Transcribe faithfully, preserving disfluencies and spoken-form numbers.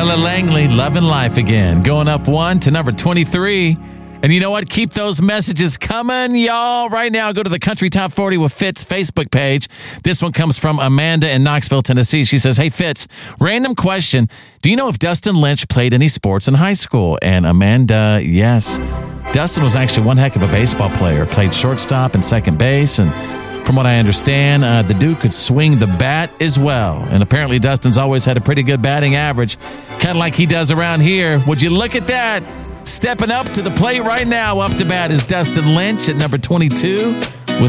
Ella Langley, Loving Life Again, going up one to number twenty-three. And you know what? Keep those messages coming, y'all. Right now, go to the Country Top forty with Fitz Facebook page. This one comes from Amanda in Knoxville, Tennessee. She says, hey, Fitz, random question. Do you know if Dustin Lynch played any sports in high school? And Amanda, yes. Dustin was actually one heck of a baseball player. Played shortstop and second base. And from what I understand, uh, the dude could swing the bat as well. And apparently Dustin's always had a pretty good batting average, kind of like he does around here. Would you look at that? Stepping up to the plate right now, up to bat is Dustin Lynch at number twenty-two.